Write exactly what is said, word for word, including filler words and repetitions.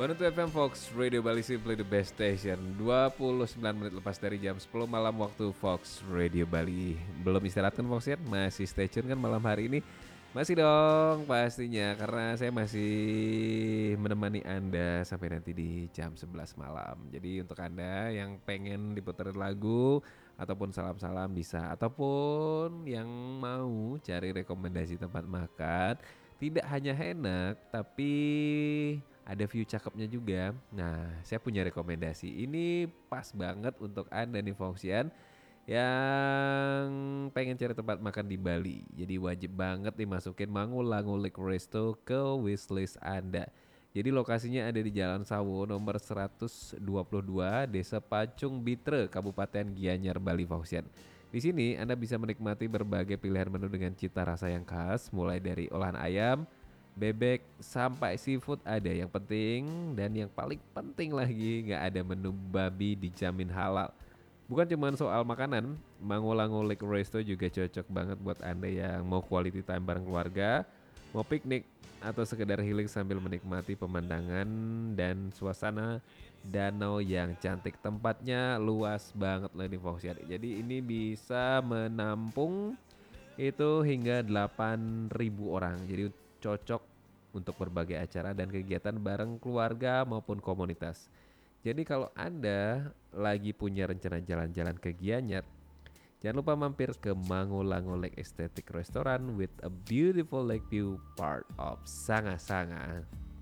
seratus F M Fox Radio Bali, Simply the Best Station. Dua puluh sembilan menit lepas dari jam sepuluh malam waktu Fox Radio Bali. Belum istirahat kan Fox ya? Masih stay tune kan malam hari ini? Masih dong pastinya, karena saya masih menemani Anda sampai nanti di jam sebelas malam. Jadi untuk Anda yang pengen diputerin lagu ataupun salam-salam bisa, ataupun yang mau cari rekomendasi tempat makan, tidak hanya enak tapi ada view cakepnya juga. Nah, saya punya rekomendasi. Ini pas banget untuk Anda nih Foxian yang pengen cari tempat makan di Bali. Jadi wajib banget dimasukin Mangulangulik Resto ke wishlist Anda. Jadi lokasinya ada di Jalan Sawo nomor seratus dua puluh dua, Desa Pacung Bitre, Kabupaten Gianyar, Bali Foxian. Di sini Anda bisa menikmati berbagai pilihan menu dengan cita rasa yang khas, mulai dari olahan ayam, bebek, sampai seafood ada. Yang penting dan yang paling penting lagi, nggak ada menu babi, dijamin halal. Bukan cuma soal makanan, Mangulangulik Resto juga cocok banget buat Anda yang mau quality time bareng keluarga, mau piknik, atau sekedar healing sambil menikmati pemandangan dan suasana danau yang cantik. Tempatnya luas banget loh ini Foxian. Jadi ini bisa menampung itu hingga delapan ribu orang. Jadi cocok untuk berbagai acara dan kegiatan bareng keluarga maupun komunitas. Jadi kalau Anda lagi punya rencana jalan-jalan ke Gianyar, jangan lupa mampir ke Mangulango Lake Aesthetic Restaurant with a beautiful lake view, part of Sanga-Sanga.